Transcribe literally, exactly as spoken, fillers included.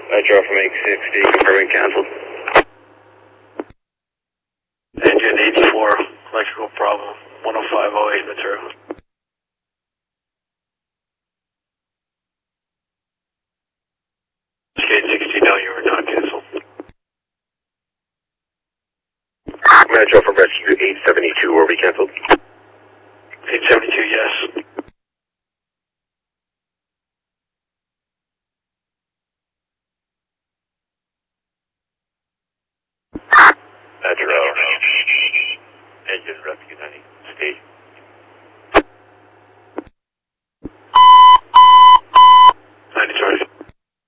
Nitro from eight sixty, confirming canceled. Engine eighty-four, electrical problem, one oh five oh eight material.